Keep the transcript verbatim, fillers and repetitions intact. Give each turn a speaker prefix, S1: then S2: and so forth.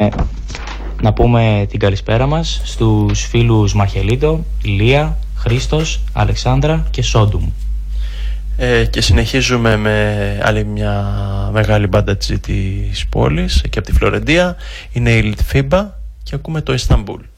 S1: να πούμε την καλησπέρα μας στους φίλους Μαρχελίτο, Λία, Χρήστος, Αλεξάνδρα και Σόντουμ.
S2: Ε, και συνεχίζουμε με άλλη μια μεγάλη μπάντα της πόλης και από τη Φλωρεντία. Είναι η Litfiba και ακούμε το Ισταμπούλ.